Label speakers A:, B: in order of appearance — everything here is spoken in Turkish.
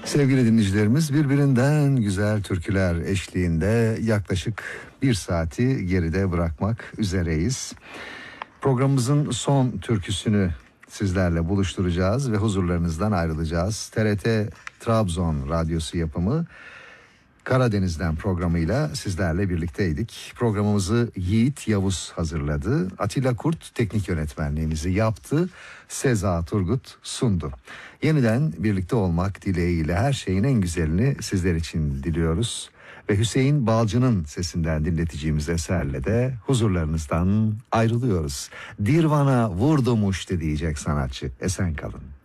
A: Sevgili dinleyicilerimiz, birbirinden güzel türküler eşliğinde yaklaşık bir saati geride bırakmak üzereyiz. Programımızın son türküsünü sizlerle buluşturacağız ve huzurlarınızdan ayrılacağız. TRT Trabzon Radyosu yapımı Karadeniz'den programıyla sizlerle birlikteydik. Programımızı Yiğit Yavuz hazırladı. Atilla Kurt teknik yönetmenliğimizi yaptı. Seza Turgut sundu. Yeniden birlikte olmak dileğiyle her şeyin en güzelini sizler için diliyoruz. Ve Hüseyin Balcı'nın sesinden dinleteceğimiz eserle de huzurlarınızdan ayrılıyoruz. Dirvana vurdumuş diyecek sanatçı. Esen kalın.